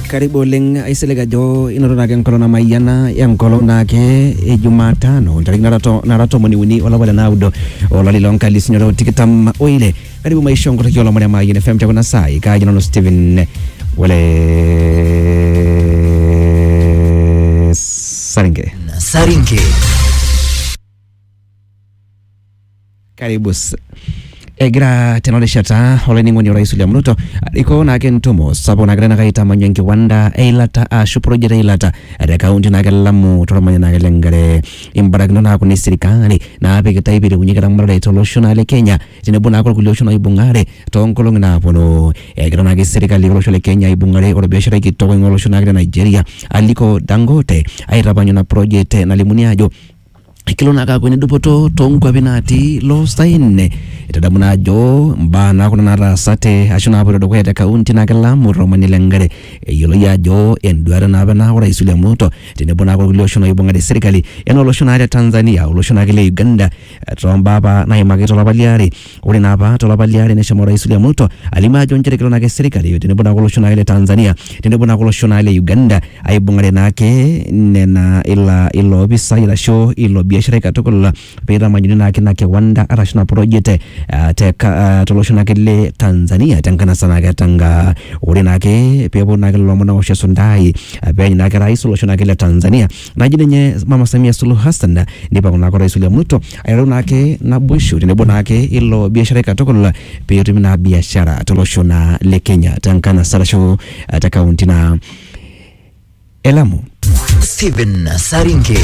Karibu ling aisilega jo inarona gen kolona mayana yang kolona ke Jumatano tarik narato muni wala wala naudo wala lilonka lisinyo tikitam oile karibu maisha ngoro kiola mwana mayene FM chakuna sai ka jino Steven wale Saringe karibu Egra tenole shata ole ningo ni Rais William Ruto iko na kentumo sabo na grana kaita manyengi wanda eilata ashu project eilata ada kaunti na galamu toromanya na gelengare imbaragno na kuni serikali na ape kitaibiri kunyikira mara solution ale Kenya tinebona ko solution ibungare tonkolong na pono egra na serikali solution Kenya ibungare ko biashara kitoko solution na Nigeria aliko Dangote airabanyo na project na limuniajo Kilona ka kwenye dupoto tongwa binati lo saine itadamuna jo mbana kuna nara sate ashuna hapo doko ya kaunti na kalamu romani lengare yolo ya jo enduara na bana ora Rais William Ruto tinebona ko loshona ibongade serikali eno loshona ya Tanzania loshona kile Uganda trombaba na imageto la baliari uri na ba to la baliari ne shamo Rais William Ruto alima jo njere kilona ke serikali tinebona ko loshona ile Tanzania tinebona ko loshona ile Uganda aibongade nake nena ilo bisa ila show ilo biashara katokola pera majini na kina kiwanda arashna project teka toloshona kile Tanzania tangana sana katanga uri nake pepo na kile lomona osha sondai abe na kile Rais loshona kile Tanzania najini nye Mama Samia Suluhu Hassan ndipa kuna Rais William Ruto ayaro nake na bushu nebo nake ilo biashara katokola pera mina biashara toloshona le Kenya tangana sarasho kaunti na Elamu Steven Saringe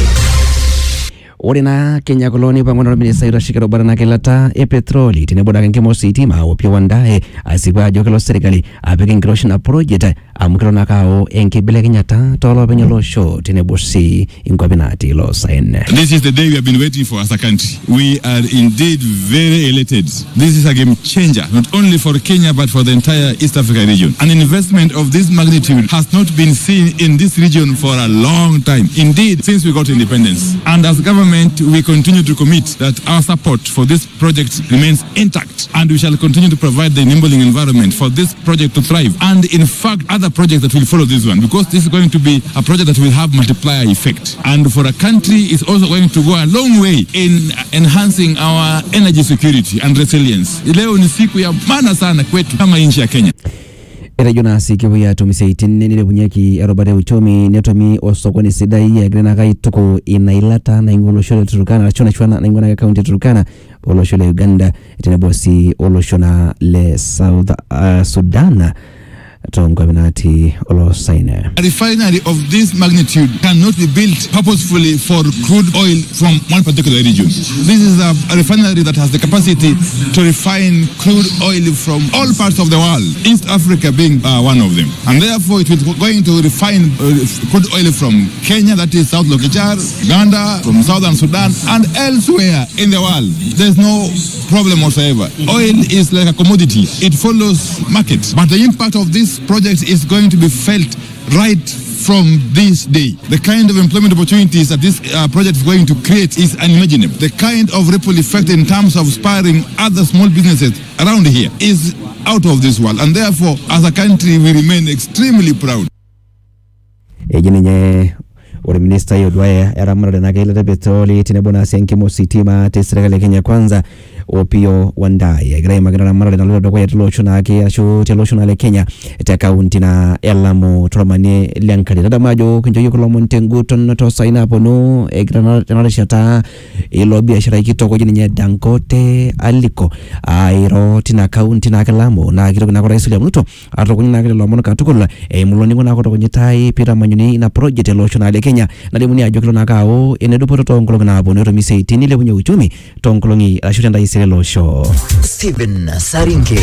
Orina Kenya koloni pamoja minisa irashikiro barana kelata petroli tineboda kenkemo sitima opio wandae asiba jokelo serikali apeke nkroshina project amukirona kao enkibile Kenyatta tolo benyolo show tinebosi inkwabinati lo saine. This is the day we have been waiting for as a country. We are indeed very elated. This is a game changer not only for Kenya but for the entire East Africa region. An investment of this magnitude has not been seen in this region for a long time. Indeed, since we got independence. And as government we continue to commit that our support for this project remains intact and we shall continue to provide the enabling environment for this project to thrive and in fact other projects that will follow this one because this is going to be a project that will have multiplier effect and for a country it's also going to go a long way in enhancing our energy security and resilience. Leo ni siku ya maana sana kwetu kama nchi ya Kenya. Erejona sikibu ya tumiseitini nile bunyeki erobare uchomi netomi osokoni sidai ya grena kai toko inailata na ingoloshole Turkana chona na ingona kaunti Turkana oloshole Uganda tenebosi oloshona le South Sudan Tongominati Olosaine. A refinery of this magnitude cannot be built purposefully for crude oil from one particular region. This is a refinery that has the capacity to refine crude oil from all parts of the world, East Africa being one of them. And therefore it is going to refine crude oil from Kenya, that is South Lokichar, Uganda, from Southern Sudan, and elsewhere in the world. There's no problem whatsoever. Oil is like a commodity. It follows market. But the impact of this project is going to be felt right from this day. The kind of employment opportunities that this project is going to create is unimaginable. The kind of ripple effect in terms of spurring other small businesses around here is out of this world. And therefore, as a country, we remain extremely proud. Ore minister yodwaya yaramara na kaila petroli tinebona senkimo sitima te serikali Kenya kwanza opio wandai agira magana mara na lodo kwa loshona ke asho te loshona le Kenya te kaunti na Elamu tromane liankali dada majo kinjo yuko montengu ton to saina hapo no egra na shata ilo biashara kitoko jini Dangote aliko airo tina kaunti na Elamu na kiro na Rais William Ruto atokunya na kilo lomono katukola muloni ngona ko konyitai pira manyuni na project loshona le Kenya na limuni ajokelo nakao enedupoto tongolo na abonero miseitini le bunye uchumi tongolongi ashutenda iselo show Steven Saringe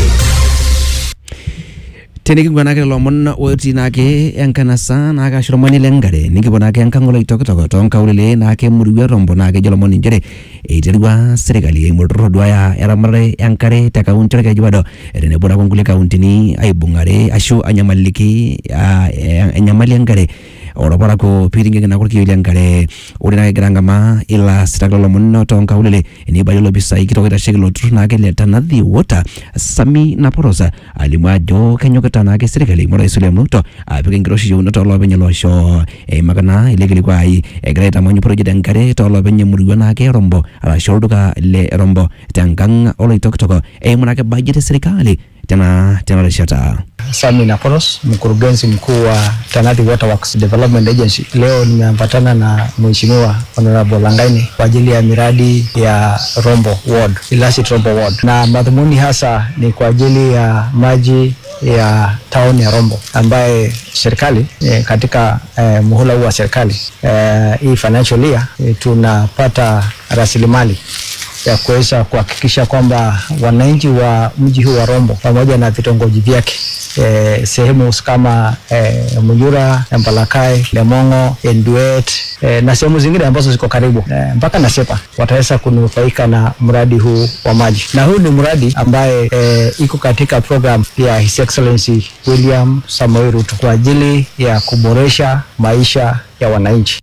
Teniki ngwana ke lomon woti nake yankana sana aka shiromani lengare nikibona ke yankangolo itokotoko tonka ulele nake muruwe rombo nake jolomoni njere iterwa serikali murrodwa ya eramare yankare takauntere ke jwado rene bona kongule kauntini aibungare ashu anyamaliki anyamali yankare orapara ko piringe na kurki yangare urina grangama ila sitakalo munno tonka ulele ni bayolo bisai kitokita shekilo tuna kele tanadhi water Sami Naporosa alimwajo kenyoketa na serikali mo Rais William Ruto apike ngiroshi yuno to lobenye losho magana ile kilikuwa greta monyo project ngare to lobenye muriwa na ke rombo ala shoulduka le rombo tangang ole tokotoko munake budget serikali tena leshata. Sami Naporos, mkurugenzi mkuu wa Tanati Water Works Development Agency. Leo nimeambatana na Mheshimiwa Honorable Langaini kwa ajili ya miradi ya Rombo Ward, Ilasit Rombo Ward. Na madhumuni hasa ni kwa ajili ya maji ya town ya Rombo ambaye serikali katika muhula huu wa serikali hii financial year tunapata rasilimali ya kuweza kuhakikisha kwamba wananchi wa mji huu wa Rombo pamoja na vitongoji vyake sehemu kama Mujura, Mbalakai, Lemongo, Enduet na sehemu zingine ambazo ziko karibu mpaka na Sepa wataweza kunufaika na mradi huu wa maji. Na huu ni mradi ambaye iko katika program ya His Excellency William Samoei Ruto kwa ajili ya kuboresha maisha ya wananchi.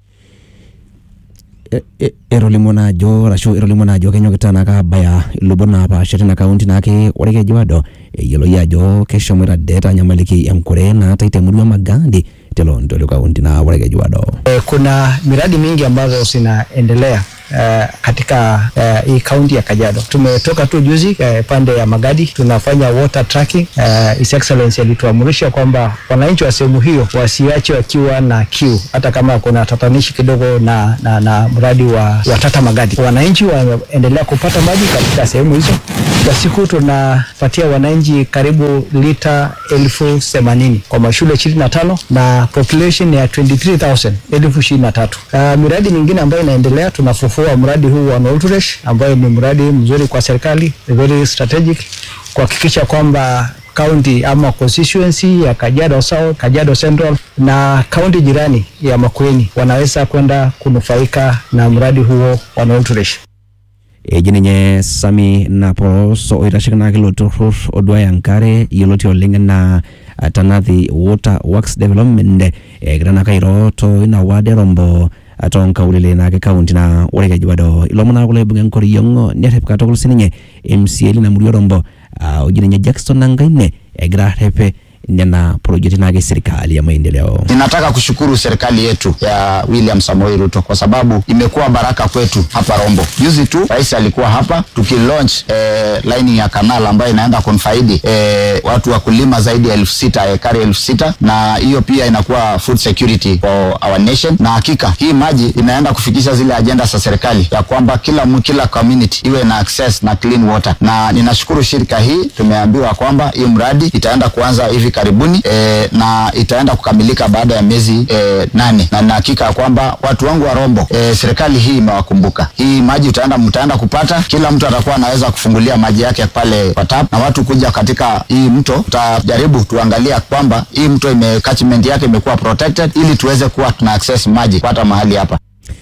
Erolimona jo kenyokitana ka baya lubona pa shatina kaunti nake orege jwado yelo yajo kesho mwera data nyamaliki yankure na taite murwa magandi telondo lo kaunti na orege jwado. Kuna miradi mingi ambazo zinaendelea katika hii kaunti ya Kajiado. Tumetoka tu juzi pande ya Magadi tunafanya water tracking. His Excellency alituamurisha kwamba wananchi wa sehemu hiyo wasiache wakiwa na kiu hata kama kuna tatanishi kidogo na mradi wa Tata Magadi. Wananchi waendelea kupata maji katika sehemu hizo. Kwa siku tunapatia wananchi karibu lita 80,000 kwa mashule 25 na population ya 23,000. Miradi mingine ambayo inaendelea tunafufua mradi huu wa Nolturesh ambayo ni mradi mzuri kwa serikali, very strategic kuhakikisha kwamba county ama constituency ya Kajiado South, Kajiado Central na county jirani ya Makueni wanaweza kwenda kunufaika na mradi huo wa Nolturesh. Ejinenye Sami Naporos oirashikana kiloturur odwa yankare yeloti olenga na Tanati Water Works Development grana kairo to ina wade Rombo atonka ulele na ke kaunti na orege jwado ilomona kule bugen koriyongo netep katokul sininye MCL na muri Rombo ojinenye Jackson Nangaine egra hepe na project na serikali ya maendeleo. Ninataka kushukuru serikali yetu ya William Samoei Ruto kwa sababu imekuwa baraka kwetu hapa Rombo. Juzi tu rais alikuwa hapa tukilaunch line ya kanal ambayo inaenda kufaidi watu wa kulima zaidi ya 6,000 ekari 6,000 na hiyo pia inakuwa food security for our nation. Na hakika hii maji inaenda kufikisha zile agenda za serikali ya kwamba kila community iwe na access na clean water. Na ninashukuru shirika hii, tumeambiwa kwamba hii mradi itaenda kuanza hivi karibuni na itaenda kukamilika baada ya miezi 8 na ninahakika kwamba watu wangu wa Rombo serikali hii imewakumbuka. Hii maji mtaenda kupata, kila mtu atakuwa anaweza kufungulia maji yake pale kwa tap na watu kuja katika hii mto. Tutajaribu tuangalia kwamba hii mto catchment yake imekuwa protected ili tuweze kuwa tuna access maji hata mahali hapa.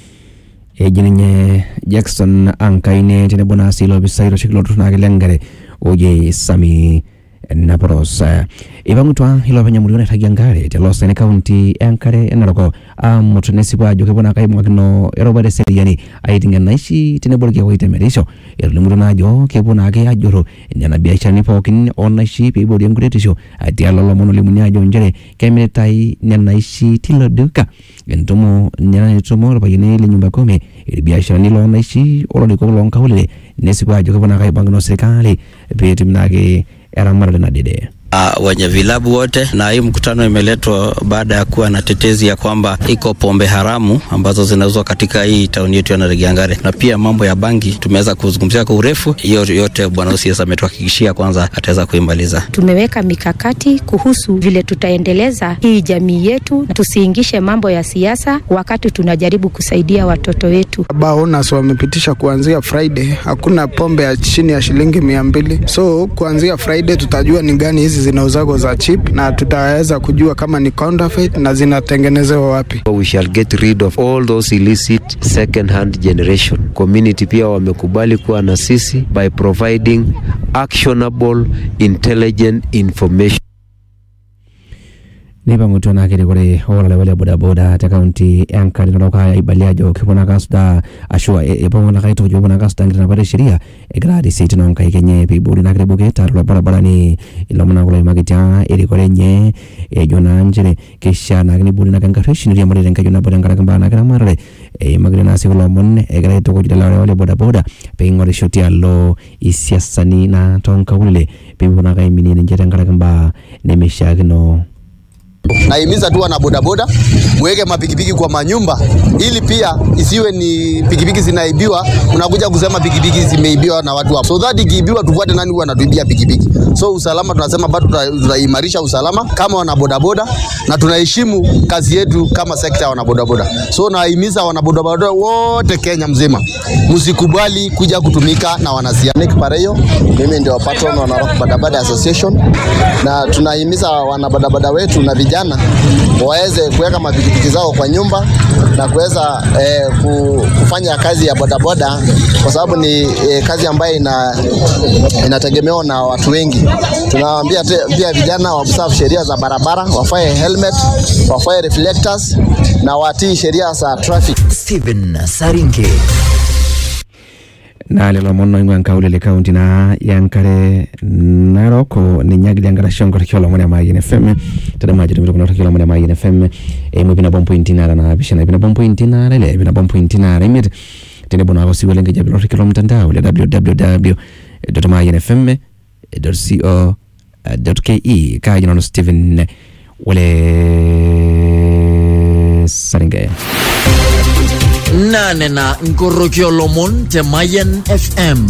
Ejinenye Jackson Ankaine tenebona silo bisairo shikilo tunagelengare oje Sami Naporos ibangutwa hilo penya murione tagiangare telosa ne county enkare enaroko motonesi kwa joke bona kai mwakino erobade seriani aitinga naishi tenebolke hoitemerisho erlimuru najo kebona ke ajoro nyana biashara ni pokin onaishi pibodi enguretisho atialo mono limunyajo njere kemetai nyanaishi tiloduka entomo nyana nitomo bayine le nyumba kome biashara ni lo naishi olo ko lonka hulele nesi kwa joke bona kai bangno serikali petimnage era marade na dede wenye vilabu wote. Na hii mkutano imeletwa baada ya kuwa na tetezi ya kwamba iko pombe haramu ambazo zinauzwa katika hii town yetu ya Rigiangare, na pia mambo ya bangi tumeweza kuzungumzia kwa urefu. Hiyo yote bwana OCS ametuhakikishia kwanza ataweza kuimaliza. Tumeweka mikakati kuhusu vile tutaendeleza hii jamii yetu na tusiingishe mambo ya siasa wakati tunajaribu kusaidia watoto wetu. Baonas wamepitisha kuanzia Friday hakuna pombe ya chini ya shilingi 200. So kuanzia Friday tutajua ni gani hizi zinauzago za cheap na tutaweza kujua kama ni counterfeit na zinatengenezewa wapi. We shall get rid of all those illicit second hand generation. Community pia wamekubali kuwa na sisi by providing actionable intelligent information. Nipangutua na kiri kore hola wale boda boda ta county yankari ndoka ibalia jo kipona kasda ashua epona kaito jo bona kasda ngina bare sheria gradi state non kai kenye piburi na kire buketa ro barabara ni ilomna kule magita iri kore nye jona njere kisha na kini buri na kanga shini ya mare nka jona boda ngara kamba na kira mare magina na sivolo mon gradi to kujila wale boda boda pengore shoti allo isiasani na tonka ule pibona kai minini njere ngara kamba nemeshagno. Naimiza tu wana bodaboda muweke mapikipiki kwa manyumba ili pia isiwe ni pikipiki zinaibiwa unakuja kusema pikipiki zimeibiwa na watu hapo. So that ikiibiwa tufuate nani huwa anatuibia pikipiki. So usalama tunasema bado tutaimarisha usalama kama wana bodaboda na tunaheshimu kazi yetu kama sekta ya wana bodaboda. So naimiza wana bodaboda wote Kenya mzima msikubali kuja kutumika na wanasiasa. Nick Pareyo, mimi ndio patron wa Narok Bodaboda Association na tunahimiza wana bodaboda wetu na vijana waweze kuweka mapikipiki zao kwa nyumba na kuweza kufanya kazi ya bodaboda kwa sababu ni kazi ambayo inategemewa na watu wengi. Tunawaambia pia vijana waobserve sheria za barabara, wafae helmet, wafae reflectors na watii sheria za traffic. Stephen Saringe. Na lelo mono ingwan kaulele county na yankare naroko ni nyagili angara shongo kiola mwana maji FM tada maji tumito kuna kiola mwana maji FM mwibina bompo intinara na bishana ibina bompo intinara ile ibina bompo intinara imit tene bona wasi welenge jabilo kiola mtandao ile www.myfm.co.ke kaji nono Steven wale Saringe Nane na Nkorokio Lomon te Mayan FM.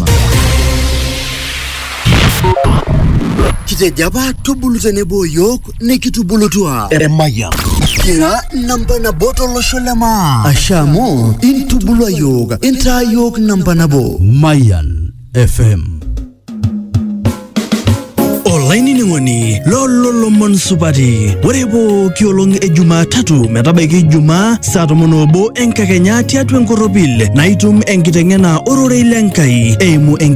Kitejaba tubulu tenebo yok ne kitubulutua Mayan. Kira namba na botolo sholema. Ashamo intubulu yoga inta yok namba na bo Mayan FM. Olaini ningoni lolo monsubati warebo kiolong ejuma tatu metabeki juma saa 11 enkakenya tiatu enkorobil naitum enkitengena orore lenkai eimu